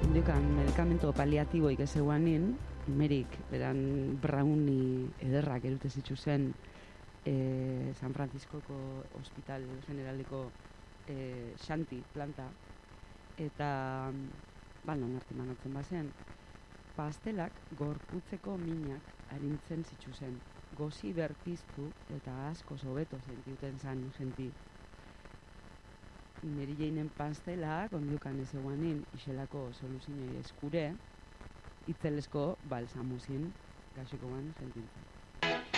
indikan medikamento paliatiboik ez eguanin, merik, beran brownie ederrak erute zitzuzen San Franciscoko Hospital Generaliko Xanti planta, eta balon arti manatzen bazen, pastelak gorputzeko minak arintzen zitzuzen, gozi berpiztu eta asko hobeto sentiuten zan jenti. Mary Janeen pastelak ondiukan ez eguanin iselako soluzinei eskure, itzelesko balsamuzin gaxikoan jentintzen.